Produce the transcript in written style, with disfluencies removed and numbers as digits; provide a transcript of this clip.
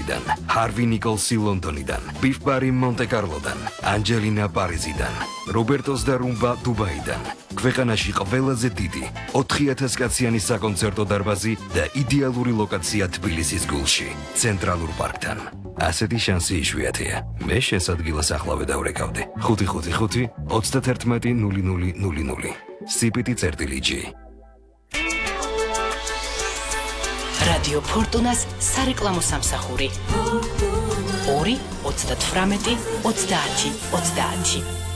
ბრაზილიიდან, ჰარვი ნიკოლსი ლონდონიდან, ბიფ ბარი მონტე-კარლოდან, ანჯელინა პარიზიდან, რობერტოს და რუმბა დუბაიდან. ქვეყანაში ყველაზე დიდი 4000 კაციანი საკონცერტო დარბაზი და იდეალური ლოკაცია თბილისის გულში, ცენტრალურ პარკთან. ასეთი შანსი იშვიათია. მე შენს ადგილას ახლავე დავრეკავდი. 555 310000. CPT-G. რადიო ფორტუნას სარეკლამო სამსახური 2 38 30 30.